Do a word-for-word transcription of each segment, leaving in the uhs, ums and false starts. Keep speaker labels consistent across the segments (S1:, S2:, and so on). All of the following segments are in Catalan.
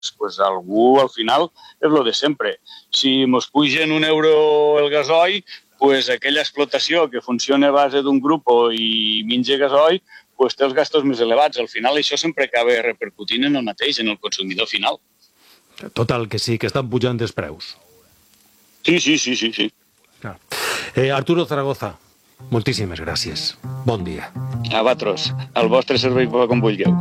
S1: pues algú al final és lo de sempre. Si mos pugen un euro el gasoil, pues aquella explotació que funciona a base d'un grup i menja gasoil, pues té els gastos més elevats. Al final això sempre acaba repercutint en el mateix, en el consumidor final.
S2: Total, que sí, que estan pujant els preus.
S1: Sí, sí, sí, sí. sí.
S2: Clar. Eh, Arturo Zaragoza, moltíssimes gràcies. Bon dia.
S1: A vosaltres, al vostre servei com vulgueu.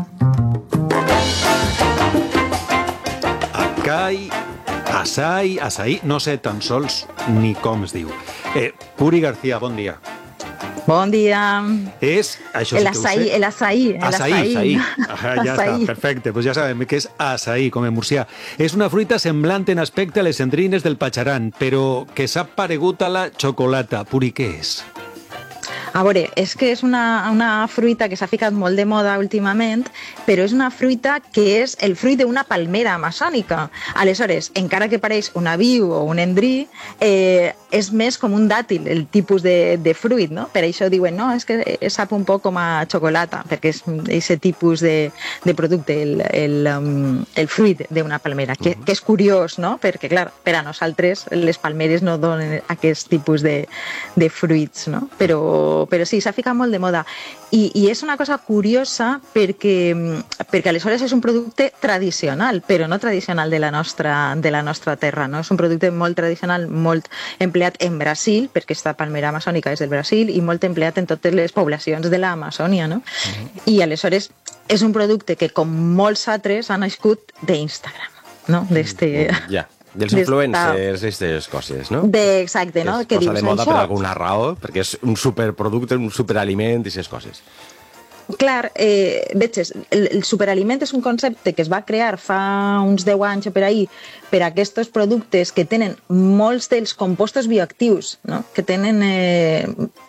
S2: Acai, açai, açaí, no sé tan sols ni com es diu. Eh, Puri García, bon dia.
S3: Bon dia.
S2: És, això
S3: el
S2: sí
S3: açaí,
S2: que ho sé.
S3: El açaí, el
S2: açaí.
S3: açaí.
S2: Açaí, Ajá, ja
S3: açaí.
S2: està, perfecte. Pues ja sabem que és açaí, com en murcià. És una fruita semblant en aspecte a les cendrines del patxaran, però que s'ha paregut a la xocolata. Puri, què és?
S3: A veure, és que és una, una fruita que s'ha ficat molt de moda últimament, però és una fruita que és el fruit d'una palmera amazònica. Aleshores, encara que pareix una viu o un endrí, eh, és més com un dàtil, el tipus de, de fruit, no? Per això diuen, no, és que sap un poc com a xocolata, perquè és aquest tipus de, de producte, el, el, um, el fruit d'una palmera, que, que és curiós, no? Perquè, clar, per a nosaltres les palmeres no donen aquest tipus de, de fruits, no? Però però sí, s'ha ficat molt de moda. I, i és una cosa curiosa perquè, perquè aleshores és un producte tradicional, però no tradicional de la nostra, de la nostra terra, no? És un producte molt tradicional, molt empleat en Brasil, perquè aquesta palmera amazònica és del Brasil, i molt empleat en totes les poblacions de l'Amazònia, no? Uh-huh. I aleshores és un producte que, com molts altres, ha nascut d'Instagram, no? D'este...
S4: Ja. Yeah. Dels influencers, aquestes coses, no?
S3: De, exacte, no?
S4: És
S3: que
S4: cosa
S3: dius
S4: de moda
S3: això?
S4: Per alguna raó, perquè és un superproducte, un superaliment i aquestes coses.
S3: Clar, eh, veig, el, el superaliment és un concepte que es va crear fa uns deu anys o per ahir per a aquests productes que tenen molts dels compostos bioactius, no? Que tenen... Eh,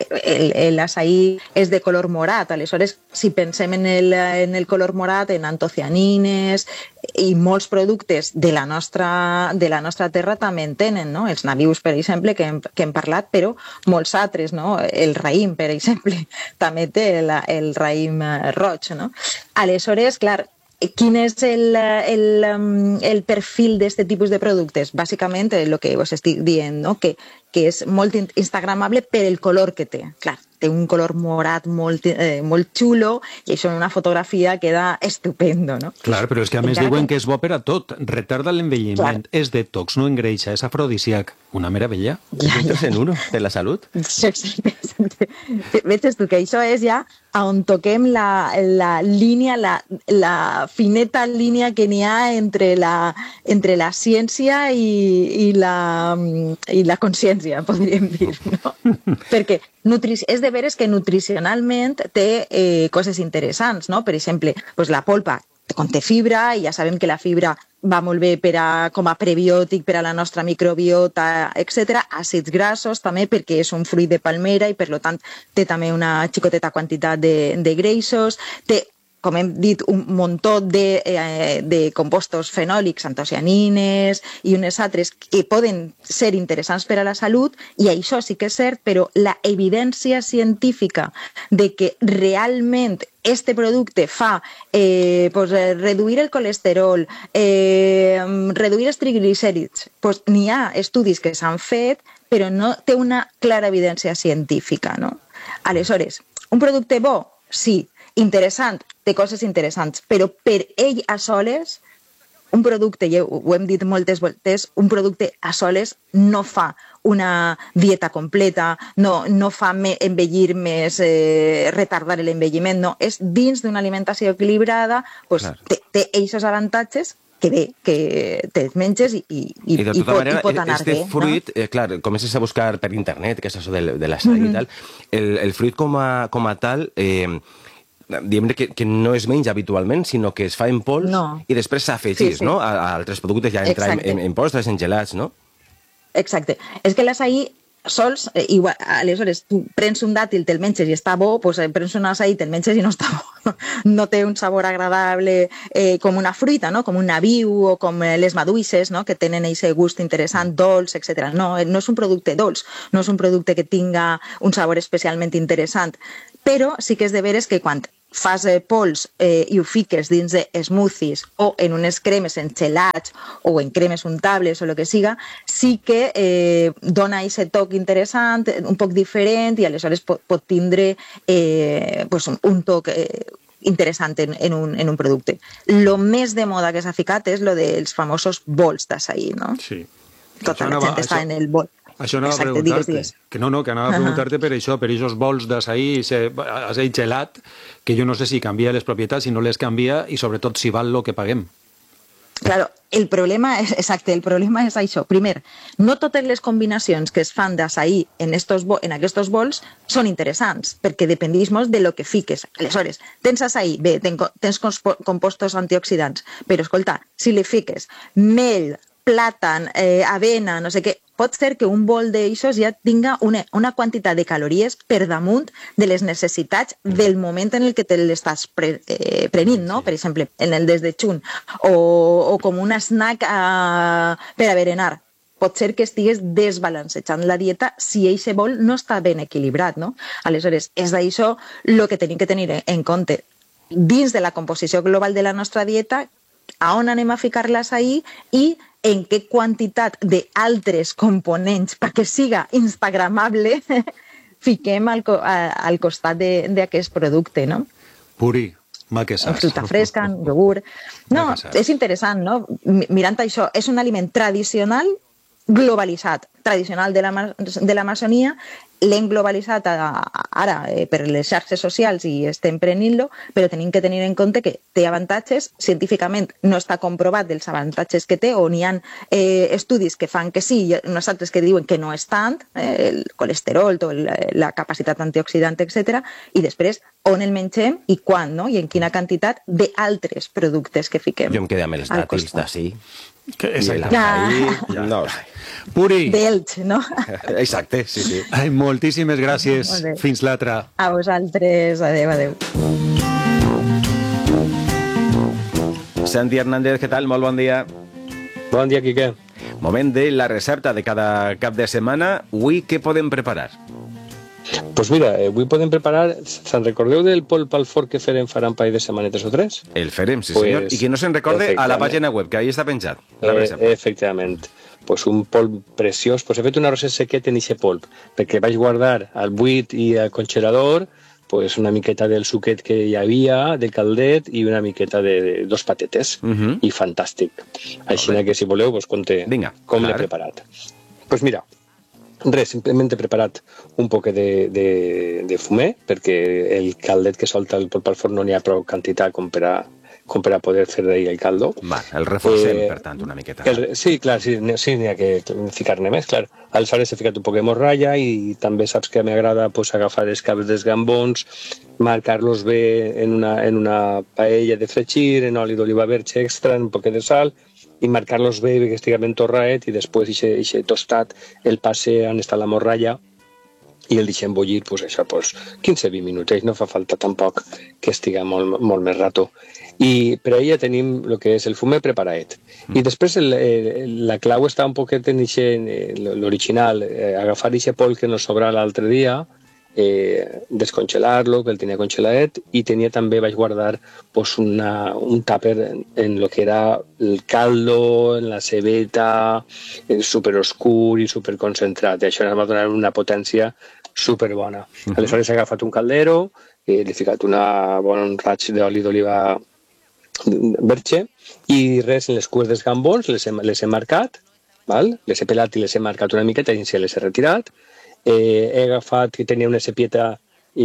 S3: l'açaí és de color morat, aleshores, si pensem en el, en el color morat, en antocianines i molts productes de la nostra, de la nostra terra també en tenen, no? Els nabius, per exemple, que hem, que hem parlat, però molts altres, no? El raïm, per exemple, també té el, el raïm roig, no? Aleshores, clar, quin és el, el, el perfil d'aquest tipus de productes? Bàsicament, el que us estic dient, no? que, que és molt instagramable per el color que té. Clar, té un color morat molt, eh, molt xulo i això en una fotografia queda estupendo, no?
S2: Clar, però és que a més diuen que és bo per a tot. Retarda l'envelliment, és detox, no engreixa, és afrodisíac. Una meravella.
S3: Ja, ja.
S4: En uno, de la salut.
S3: Veig tu que això és ja on toquem la, la línia, la, la fineta línia que n'hi ha entre la, entre la ciència i, i, la, i la consciència, podríem dir, no? Perquè nutrici... és de veres que nutricionalment té eh, coses interessants, no? Per exemple, pues la polpa conté fibra i ja sabem que la fibra va molt bé per a, com a prebiòtic per a la nostra microbiota, etcètera. Àcids grassos també perquè és un fruit de palmera i per tant té també una xicoteta quantitat de, de greixos, té, com hem dit, un muntó de, eh, de compostos fenòlics, antocianines i unes altres que poden ser interessants per a la salut, i això sí que és cert, però la evidència científica de que realment este producte fa eh, pues, reduir el colesterol, eh, reduir els triglicèrids, pues, n'hi ha estudis que s'han fet, però no té una clara evidència científica, no? Aleshores, un producte bo? Sí. Interessant, té coses interessants, però per ell a soles, un producte, ja ho hem dit moltes voltes, un producte a soles no fa una dieta completa, no, no fa me, envellir més, eh, retardar l'envelliment, no, és dins d'una alimentació equilibrada, pues, té, té aquests avantatges que bé, que te'ls menges i, i, i, I,
S4: i,
S3: pot,
S4: manera,
S3: i pot anar
S4: este
S3: bé.
S4: Fruit,
S3: no?
S4: eh, clar, comences a buscar per internet, que és això de, de l'açaí mm-hmm. i tal, el, el fruit com a, com a tal... Eh, diguem que, que no es menja habitualment, sinó que es fa en pols no. i després s'afegís, sí, sí. no? A, a altres productes, ja entra en, en, en postres, en gelats, no?
S3: Exacte. És que l'açaí sols, eh, igual, aleshores, tu prens un dàtil, te'l menges i està bo, doncs prens un açaí, te'l menges i no està bo. No té un sabor agradable eh, com una fruita, no? Com un nabiu o com les maduixes, no? Que tenen aquest gust interessant, dolç, etcètera. No, no és un producte dolç, no és un producte que tinga un sabor especialment interessant, però sí que és de veres que quan fas eh, pols eh, i ho fiques dins de smoothies o en unes cremes, en gelats o en cremes untables o el que siga, sí que eh, dona aquest toc interessant, un poc diferent, i aleshores pot, pot tindre eh, pues un, un toc eh, interessant en, en, un, en un producte. Lo més de moda que s'ha ficat és lo dels famosos bols d'açaí, no?
S2: Sí.
S3: Tota la gent està en el bol.
S2: Això anava
S3: Exacte,
S2: a preguntar-te.
S3: digues, digues.
S2: Que no, no, que anava a preguntar-te per això, per aquests bols d'açaí, açaí gelat, que jo no sé si canvia les propietats, si no les canvia, i sobretot si val el que paguem.
S3: Claro, el problema és, exacte, el problema és això. Primer, no totes les combinacions que es fan d'açaí en, estos, en aquests bols són interessants, perquè dependeix molt de lo que fiques. Aleshores, tens açaí, bé, tens compostos antioxidants, però escolta, si li fiques mel, plàtan, eh, avena, no sé què, pot ser que un bol d'aixòs ja tinga una, una quantitat de calories per damunt de les necessitats del moment en el que te l'estàs pre, eh, prenint, no? Per exemple, en el desdejun, o, o com un snack eh, per a berenar. Pot ser que estigues desbalancejant la dieta si aquest bol no està ben equilibrat, no? Aleshores, és d'això el que tenim que tenir en compte. Dins de la composició global de la nostra dieta, a on anem a ficar l'açaí i en què quantitat d'altres components perquè siga instagramable fiquem al, al costat d'aquest producte, no?
S2: Puri, mà que saps.
S3: Fruita fresca, iogurt... No, és interessant, no? Mirant això, és un aliment tradicional globalitzat, tradicional de la, de l'Amazonia, l'hem globalitzat a, a, ara eh, per les xarxes socials i estem prenent-lo, però tenim que tenir en compte que té avantatges, científicament no està comprovat dels avantatges que té, o n'hi ha eh, estudis que fan que sí i uns altres que diuen que no és tant, eh, el colesterol, tot, la, la capacitat antioxidant, etcètera, i després on el mengem i quan, no? I en quina quantitat d'altres productes que fiquem.
S4: Jo em quedé amb els dàtils d'ací.
S2: Que és
S4: I l'açaí, ja. No sé.
S2: Puri.
S3: D'Elx, no?
S4: Exacte, sí, sí.
S2: Ai, moltíssimes gràcies. Fins l'altra.
S3: A vosaltres. Adéu, adéu.
S4: Santi Hernández, què tal? Molt bon dia.
S5: Bon dia, Quique.
S4: Moment de la recepta de cada cap de setmana. Avui què podem preparar?
S5: Pues mira, eh, avui podem preparar... Se'n recordeu del polp al forn que farem farà un parell de setmanetes o tres?
S4: El farem, sí
S5: pues,
S4: senyor. I qui no se'n recorde, a la pàgina web, que ahí està penjat. La
S5: eh, efectivament. Pues un polp preciós. Pues he fet un arròs sequet en aquest polp, perquè vaig guardar al buit i al congelador pues una miqueta del suquet que hi havia, de caldet, i una miqueta de, de dos patetes. Uh -huh. I fantàstic. Així que, si voleu, pues conté Vinga, com l'he preparat. Pues mira, res, simplement he preparat un poc de, de, de fumer, perquè el caldet que solta el polp al forn no n'hi ha prou quantitat com per a, com per a poder fer d'ahir el caldo.
S4: Va, el reforcem, eh, per tant, una miqueta.
S5: El, sí, clar, sí, sí n'hi ha que ficar-ne més, clar. Aleshores he ficat un poc de morralla i també saps que m'agrada pues, agafar els caps dels gambons, marcar-los bé en una, en una paella de fregir, en oli d'oliva verge extra, un poc de sal, i marcar-los bé, que estigui ben torraet, i després aquest tostat el passe on està la morralla i el deixem bullir, pues, això, pues, quinze a vint minuts, no fa falta tampoc que estigui molt, molt més rato. I per ahir ja tenim el que és el fumer preparaet. Mm. I després el, el, la clau està un poquet en l'original, eh, agafar aquest pol que nos sobra l'altre dia, eh, descongelar-lo, que el tenia congeladet, i tenia també, vaig guardar pues, una, un tàper en, en lo que era el caldo, en la cebeta, eh, superoscur i superconcentrat, i això em va donar una potència superbona. Uh-huh. Aleshores he agafat un caldero, eh, he ficat una, bon, un raig d'oli d'oliva verge, i res, en les cues dels gambons les he, les he marcat, val? Les he pelat i les he marcat una miqueta i les he retirat. Eh, he agafat, que tenia una cepieta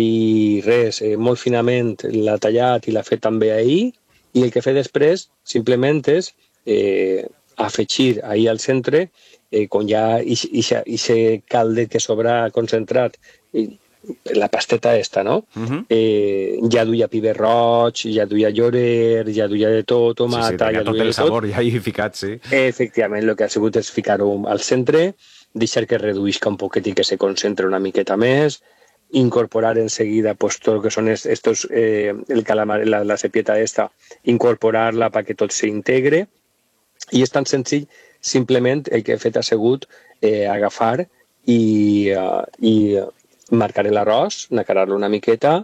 S5: i res, eh, molt finament l'ha tallat i l'ha fet també ahir, i el que he fet després simplement és eh, afegir ahir al centre eh, quan ja aquest calde que sobra concentrat, i la pasteta esta, no? Uh-huh. eh, ja duia piber roig, ja duia llorer, ja duia de tot, tomata...
S4: Sí, sí, ja tot el sabor ja hi ficat, sí.
S5: Efectivament, el que ha sigut és ficar-ho al centre, deixar que reduïsca un poquet i que se concentre una miqueta més, incorporar en seguida pues, tot el que són estos, eh, el calamar, la, la cepieta esta, incorporar-la perquè tot s'integre, i és tan senzill, simplement el que he fet ha sigut eh, agafar i, uh, i marcar l'arròs, nacarar-lo una miqueta,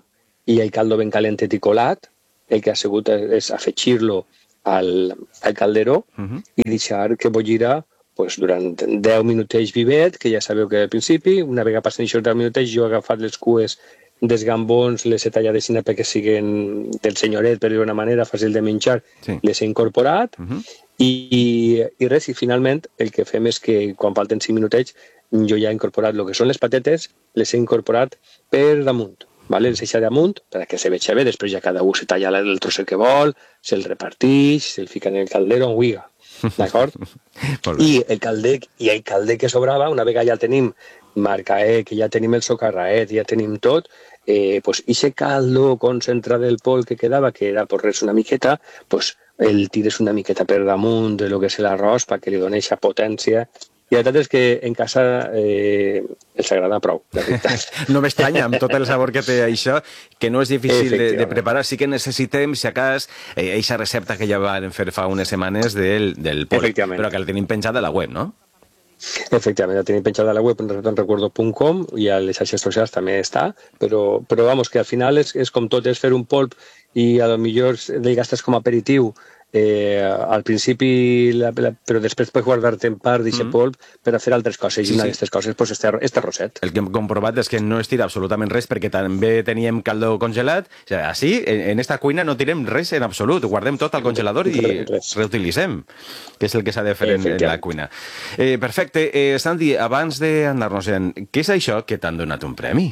S5: i el caldo ben calentet i colat, el que ha sigut és afegir-lo al, al calderó uh-huh. i deixar que bollirà pues, durant deu minutets vivet, que ja sabeu que al principi, una vegada passen aquests deu minutets, jo he agafat les cues dels gambons, les he tallat així perquè siguin del senyoret, per dir-ho d'una manera, fàcil de menjar, sí. les he incorporat uh-huh. i, i res, i finalment el que fem és que quan falten cinc minutets jo ja he incorporat el que són les patates, les he incorporat per damunt. Vale? Les deixa damunt perquè se veja bé, després ja cada un se talla el trosset que vol, se'l repartix, se'l fica en el caldero on huiga, d'acord? I el calder, i el calder que sobrava, una vegada ja el tenim marcaet, que ja tenim el socarraet, ja tenim tot, eh, pues ixe caldo concentrat del pol que quedava, que era por res una miqueta, pues el tires una miqueta per damunt de lo que és l'arròs perquè li doni aquesta potència. I la veritat és que en casa eh, els agrada prou, la veritat.
S4: No m'estranya, amb tot el sabor que té això, que no és difícil de, de preparar. Sí que necessitem, si a cas, eixa eh, recepta que ja van fer fa unes setmanes del, del pol, però que la tenim penjada a la web, no?
S5: Efectivament, la tenim penjada a la web en recuerdo punt com i a les xarxes socials també està, però, però vamos, que al final és, és com tot, és fer un polp i a lo millor el gastes com a aperitiu. Eh, al principi, la, la, però després pots guardar-te en part d'aquest mm. polp per a fer altres coses, sí, i una sí. d'aquestes coses pues, este, este arrosset.
S4: El que hem comprovat és que no es tira absolutament res, perquè també teníem caldo congelat, o sigui, així, en, en esta cuina no tirem res en absolut, guardem tot al congelador i res. reutilitzem, que és el que s'ha de fer en, en la cuina. Eh, perfecte. Eh, Santi, abans d'anar-nos-en, què és això que t'han donat un premi?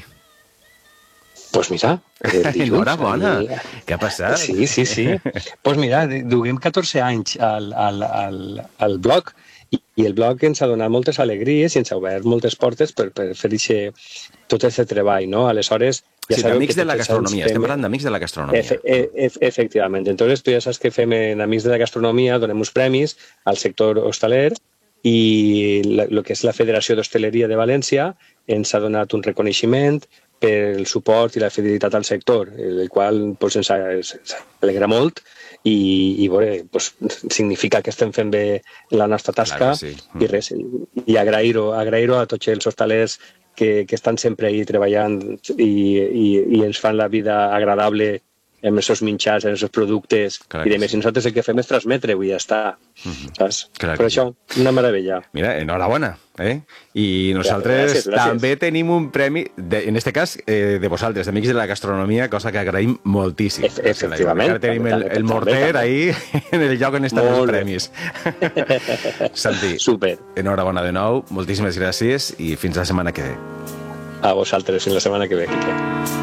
S5: Pues mira,
S4: enhorabona. Mira. Què ha passat?
S5: Sí, sí, sí. Pues mira, duguem catorze anys al, al, al, al blog i, i el blog ens ha donat moltes alegries i ens ha obert moltes portes per, per fer ixe, tot aquest treball, no? Aleshores, ja
S4: sí, d'Amics de la Gastronomia, fem... estem parlant d'Amics de la Gastronomia.
S5: Efe, e, efectivament. Entonces, tu ja saps que fem en Amics de la Gastronomia, donem uns premis al sector hostaler i el que és la Federació d'Hostaleria de València ens ha donat un reconeixement per el suport i la fidelitat al sector, el qual pues, ens, ens alegra molt i, i bueno, pues, significa que estem fent bé la nostra tasca. Claro, sí. mm. i res, i agrair-ho agrair-ho a tots els hostalers que, que estan sempre ahí treballant i, i, i ens fan la vida agradable amb els seus menjars, amb els seus productes, clar i de més. Sí. Nosaltres el que fem és transmetre, i ja està. Mm-hmm. Saps? Clar per això, sí. Una meravella.
S4: Mira, enhorabona. Eh? I nosaltres gràcies, gràcies. també tenim un premi, de, en este cas, eh, de vosaltres, d'Amics de la Gastronomia, cosa que agraïm moltíssim.
S5: E efectivament.
S4: Ara tenim el, el morter ahí, en el lloc on estan els premis. Santi,
S5: super.
S4: Enhorabona de nou, moltíssimes gràcies i fins la setmana que ve.
S5: A vosaltres, fins la setmana que ve, Quique.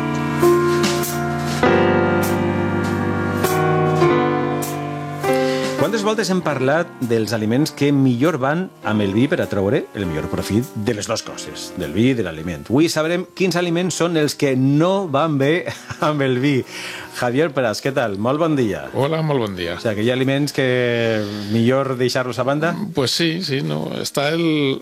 S2: Quantes voltes hem parlat dels aliments que millor van amb el vi per a treure el millor profit de les dues coses, del vi i de l'aliment. Avui sabrem quins aliments són els que no van bé amb el vi. Javier Pras, què tal? Molt bon dia.
S6: Hola, molt bon dia.
S2: O sigui, que hi ha aliments que millor deixar-los a banda?
S6: Pues sí, sí, no. Està el,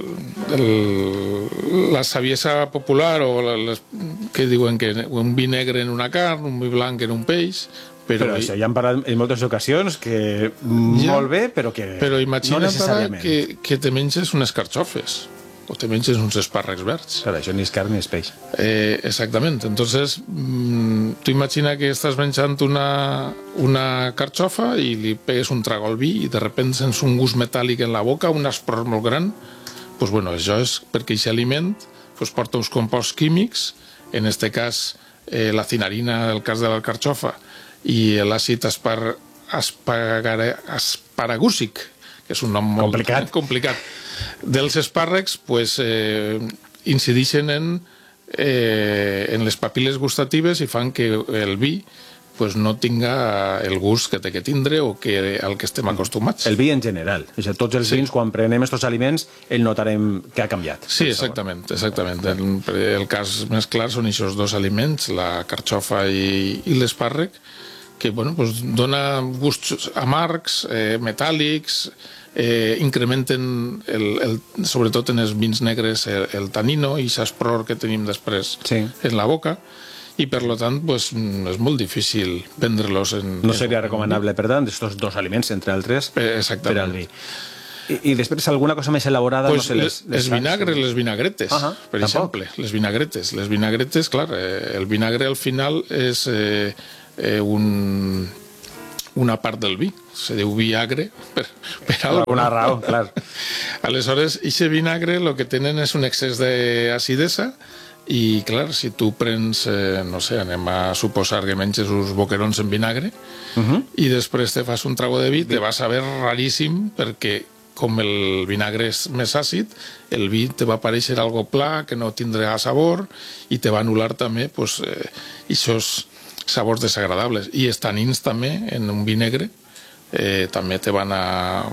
S6: el, la saviesa popular o la, les, que diuen que un vi negre en una carn, un vi blanc en un peix.
S2: Però, però això ja han parlat en moltes ocasions que ja, molt bé, però que
S6: però
S2: no necessàriament.
S6: Que, que te menges unes carxofes o te menges uns espàrrecs verds.
S2: Però això ni és carn ni és peix.
S6: Eh, exactament. Entonces, mmm, tu imagina que estàs menjant una, una carxofa i li pegues un trago al vi i de repente sents un gust metàl·lic en la boca, un aspror molt gran. Pues bueno, això és perquè aquest aliment pues, porta uns composts químics, en este cas eh, la cinarina, el cas de la carxofa, i l'àcid aspar, aspar, asparagúsic, que és un nom molt
S2: complicat,
S6: complicat dels espàrrecs, pues, eh, incideixen en, eh, en les papil·les gustatives i fan que el vi pues, no tinga el gust que té que tindre o que, al que estem acostumats.
S2: El vi en general. O sigui, tots els sí. vins, quan prenem aquests aliments, el notarem que ha canviat.
S6: Sí, exactament. exactament. El, el cas més clar són aquests dos aliments, la carxofa i, i l'espàrrec, que bueno, pues, dona gusts amargs, eh, metàl·lics, eh, incrementen, el, el, sobretot en els vins negres, el, el tanino i l'aspror que tenim després sí. en la boca, i per tant pues, és molt difícil vendre-los en...
S2: No seria recomanable, per tant, aquests dos aliments, entre altres,
S6: eh, per al vi.
S2: I, i després alguna cosa més elaborada...
S6: Pues
S2: no sé, les,
S6: les, les vinagres, les vinagretes, uh -huh, per
S2: tampoc.
S6: exemple. Les vinagretes. Les vinagretes, clar, eh, el vinagre al final és eh, eh, un, una part del vi. Se diu vi agre per, per
S2: alguna alguna raó, clar.
S6: Aleshores, aquest vinagre el que tenen és un excés d'acidesa i, clar, si tu prens, eh, no sé, anem a suposar que menges uns boquerons en vinagre uh -huh. i després te fas un trago de vi, te va saber raríssim perquè com el vinagre és més àcid, el vi te va aparèixer algo pla, que no tindrà sabor i te va anul·lar també pues, eh, aquests sabors desagradables. I els tanins també, en un vi negre, eh, també te van a...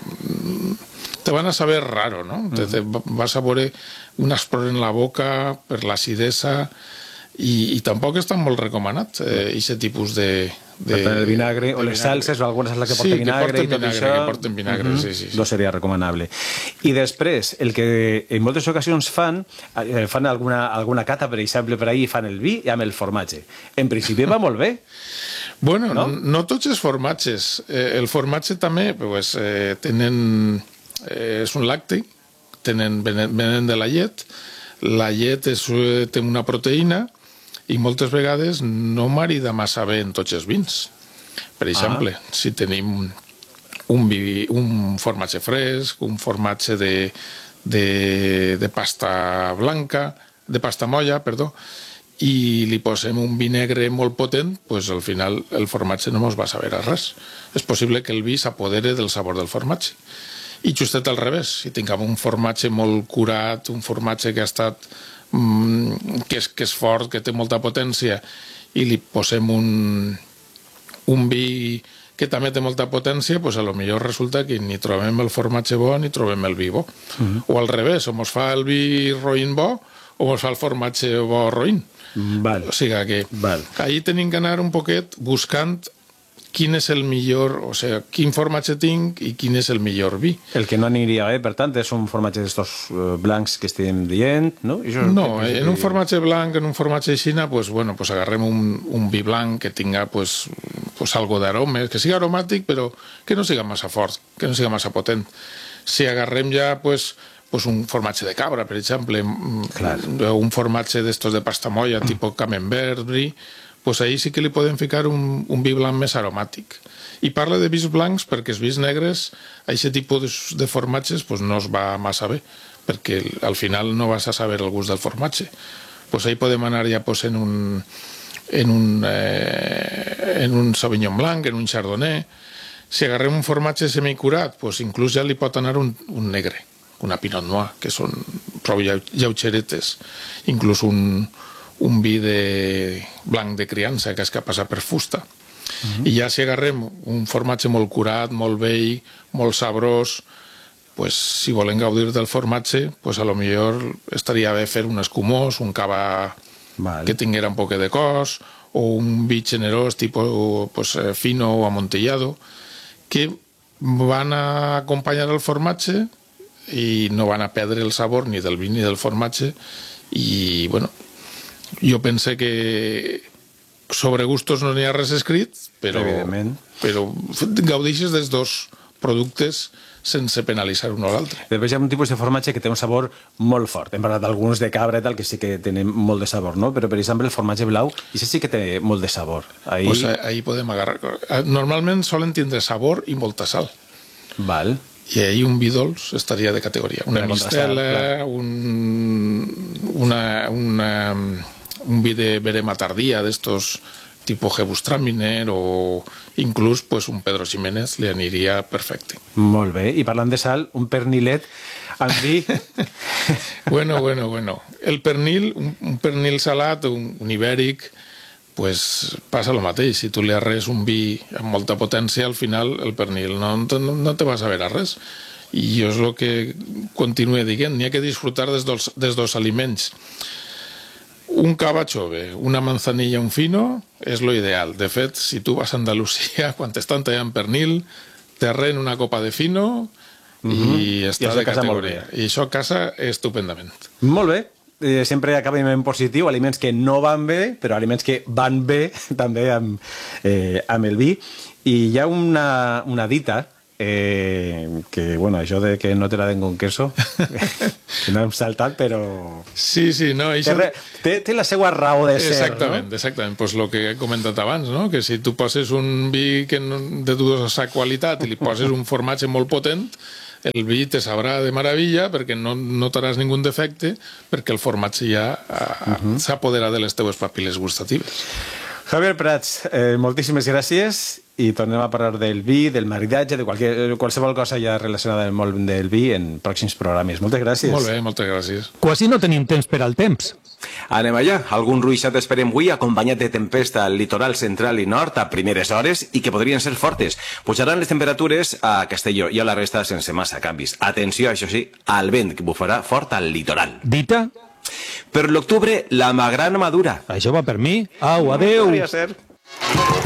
S6: te van a saber raro, no? Uh-huh. Te, te vas a veure un aspror en la boca per l'acidesa i, i tampoc està molt recomanat aquest eh, tipus de... de
S2: per el vinagre,
S6: de
S2: o les
S6: vinagre.
S2: salses o algunes salses que porten
S6: sí,
S2: vinagre
S6: que
S2: i tot
S6: vinagre,
S2: això...
S6: que porten vinagre, uh-huh. sí, sí, sí.
S2: No seria recomanable. I després, el que en moltes ocasions fan, eh, fan alguna, alguna cata, per exemple, per ahir fan el vi amb el formatge. En principi va molt bé.
S6: Bueno,
S2: no,
S6: no, no tots els formatges. Eh, el formatge també pues, eh, tenen... Eh, és un làctic, tenen, venen, venen de la llet. La llet és, té una proteïna i moltes vegades no marida massa bé en tots els vins. Per exemple, ah. si tenim un, vi, un formatge fresc, un formatge de, de, de pasta blanca, de pasta molla, perdó, i li posem un vi negre molt potent, pues al final el formatge no ens va saber a res. És possible que el vi s'apodere del sabor del formatge. I justet al revés, si tinguem un formatge molt curat, un formatge que ha estat mmm, que, és, que és fort, que té molta potència, i li posem un, un vi que també té molta potència, pues a lo millor resulta que ni trobem el formatge bo ni trobem el vi bo. Uh-huh. O al revés, o mos fa el vi roïn bo o mos fa el formatge bo roïn.
S2: Val.
S6: O sigui que
S2: Val.
S6: ahí tenim que anar un poquet buscant quin és el millor, o sigui, quin formatge tinc i quin és el millor vi.
S2: El que no aniria bé, per tant, és un formatge d'estos uh, blancs que estem dient, no? Això
S6: no,
S2: que,
S6: en un formatge blanc, en un formatge xina, pues, bueno, pues agarrem un, un vi blanc que tinga pues, pues algo d'aromes, que sigui aromàtic, però que no siga massa fort, que no siga massa potent. Si agarrem ja pues, pues un formatge de cabra, per exemple,
S2: Clar.
S6: un formatge d'estos de pasta molla, mm. tipus camembert, brie, pues ahí sí que li podem ficar un, un vi blanc més aromàtic. I parla de vins blancs perquè els vins negres, a aquest tipus de, de formatges, pues no es va massa bé, perquè al final no vas a saber el gust del formatge. Pues ahí podem anar ja pues, en un en un, eh, en un Sauvignon Blanc, en un Chardonnay. Si agarrem un formatge semicurat, pues inclús ja li pot anar un, un negre, una Pinot Noir, que són prou lleugeretes, inclús un un vi de blanc de criança que és que ha passat per fusta. Uh-huh. I ja si agarrem un formatge molt curat, molt vell, molt sabrós, pues, si volem gaudir del formatge, pues, a lo millor estaria bé fer un escumós, un cava vale. Que tinguera un poc de cos, o un vi generós, tipus pues, fino o amontillado, que van a acompanyar el formatge i no van a perdre el sabor ni del vi ni del formatge. I, bueno, jo pense que sobre gustos no n'hi ha res escrit, però, però gaudeixes dels dos productes sense penalitzar un o l'altre.
S2: Després hi ha un tipus de formatge que té un sabor molt fort. Hem parlat d'alguns de cabra i tal, que sí que tenen molt de sabor, no? Però, per exemple, el formatge blau, i sí que té molt de sabor. Ahí...
S6: Pues ahí podem agarrar... Normalment solen tindre sabor i molta sal.
S2: Val.
S6: I ahí un vi dolç estaria de categoria. Una mistela, un, una, una, un vi de verema tardía, d'estos tipus Gewürztraminer, o inclús pues, un Pedro Ximénez li aniria perfecte.
S2: Molt bé. I parlant de sal, un pernilet amb vi...
S6: bueno, bueno, bueno. El pernil, un, un pernil salat, un, un ibèric, pues passa el mateix. Si tu li arres un vi amb molta potència, al final el pernil no, no, no te va saber a res. I jo és el que continuo dient. N'hi ha que disfrutar des dos, des dos aliments. Un cava chove, una manzanilla, un fino, és lo ideal. De fet, si tu vas a Andalusia, quan t'estan tallant pernil, t'arren una copa de fino uh-huh. i està I de categoria. I això casa estupendament.
S2: Molt bé. Eh, sempre acabem en positiu, aliments que no van bé, però aliments que van bé també amb, eh, amb el vi. I hi ha una, una dita eh, que, bueno, això de que no te la den con queso, que no hem saltat, però...
S6: Sí, sí, no... Això...
S2: Té, té, té la seva raó de ser,
S6: exactament, no? Exactament, pues lo que he comentat abans, no? Que si tu poses un vi que no, de dudosa qualitat i li poses un formatge molt potent, el vi te sabrà de meravella perquè no notaràs ningú defecte, perquè el formatge ja uh-huh. s'apodera de les teves papil·les gustatives.
S2: Javier Prats, eh, moltíssimes gràcies i tornem a parlar del vi, del maridatge, de qualque, qualsevol cosa ja relacionada amb el món del vi en pròxims programes. Moltes gràcies.
S6: Molt bé, moltes gràcies.
S7: Quasi no tenim temps per al temps.
S4: Anem allà. Algun ruixat esperem avui acompanyat de tempesta al litoral central i nord a primeres hores i que podrien ser fortes. Pujaran les temperatures a Castelló i a la resta sense massa canvis. Atenció, això sí, al vent que bufarà fort al litoral.
S7: Dita?
S4: Per l'octubre, la magrana madura.
S7: Això va per mi. Au, adeu.
S2: Podria ser.